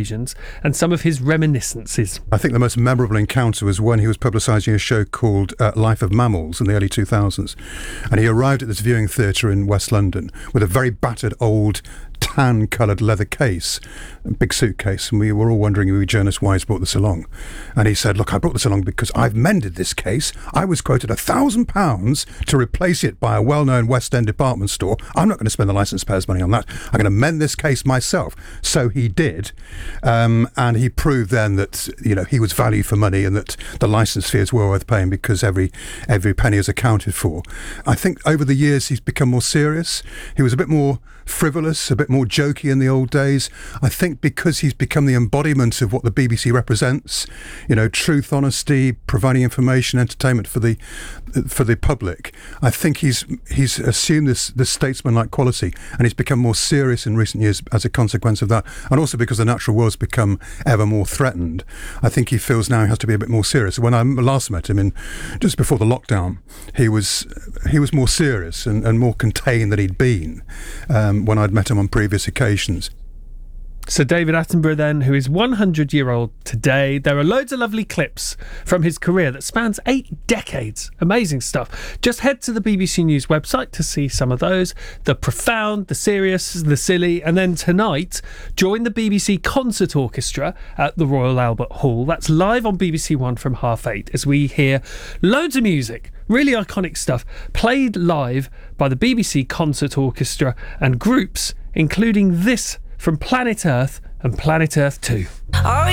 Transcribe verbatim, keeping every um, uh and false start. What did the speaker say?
occasions and some of his reminiscences. I think the most memorable encounter was when he was publicising a show called uh, Life of Mammals in the early two thousands. And he arrived at this viewing theatre in West London with a very battered old tan-coloured leather case, a big suitcase, and we were all wondering if we journalists why he's brought this along. And he said, look, I brought this along because I've mended this case. I was quoted a thousand pounds to replace it by a well-known West End department store. I'm not going to spend the licence payers' money on that. I'm going to mend this case myself. So he did, um, and he proved then that, you know, he was value for money and that the licence fees were worth paying because every every penny is accounted for. I think over the years he's become more serious. He was a bit more frivolous, a bit more jokey in the old days. I think because he's become the embodiment of what the B B C represents, you know, truth, honesty, providing information, entertainment for the for the public. I think he's he's assumed this this statesman-like quality, and he's become more serious in recent years as a consequence of that, and also because the natural world's become ever more threatened. I think he feels now he has to be a bit more serious. When I last met him in just before the lockdown, he was he was more serious and, and more contained than he'd been um, when I'd met him on previous occasions. So David Attenborough then, who is one hundred year old today. There are loads of lovely clips from his career that spans eight decades. Amazing stuff. Just head to the B B C News website to see some of those. The profound, the serious, the silly. And then tonight, join the B B C Concert Orchestra at the Royal Albert Hall. That's live on B B C One from half eight as we hear loads of music, really iconic stuff, played live by the B B C Concert Orchestra and groups, including this from Planet Earth and Planet Earth two. Oh,